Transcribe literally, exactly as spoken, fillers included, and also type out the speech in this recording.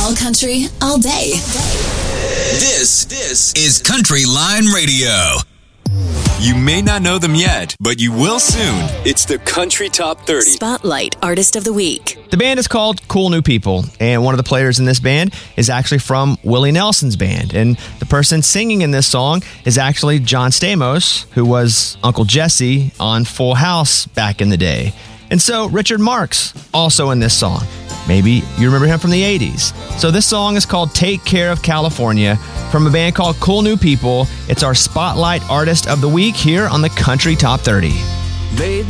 All country, all day. This, this is Country Line Radio. You may not know them yet, but you will soon. It's the Country Top thirty. Spotlight Artist of the Week. The band is called Cool New People, and one of the players in this band is actually from Willie Nelson's band. And the person singing in this song is actually John Stamos, who was Uncle Jesse on Full House back in the day. And so Richard Marx also in this song. Maybe you remember him from the eighties. So this song is called Take Care of California from a band called Cool New People. It's our Spotlight Artist of the Week here on the Country Top thirty.